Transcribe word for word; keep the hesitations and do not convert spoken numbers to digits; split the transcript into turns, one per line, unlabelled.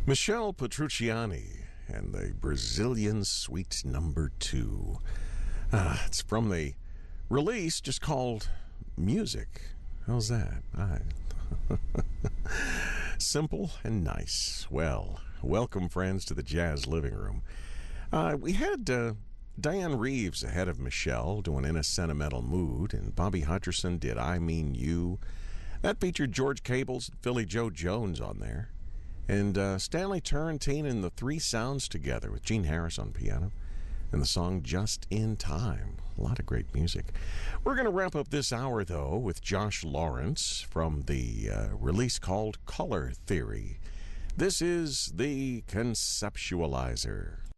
Michelle Petrucciani and the Brazilian Suite Number Two. Uh, it's from the release just called Music. How's that? I... Simple and nice. Well, welcome, friends, to the Jazz Living Room. Uh, we had uh, Diane Reeves ahead of Michelle doing In a Sentimental Mood, and Bobby Hutcherson did I Mean You. That featured George Cable's Philly Joe Jones on there. And uh, Stanley Turrentine and the Three Sounds together with Gene Harris on piano. And the song Just in Time. A lot of great music. We're going to wrap up this hour, though, with Josh Lawrence from the uh, release called Color Theory. This is the Conceptualizer.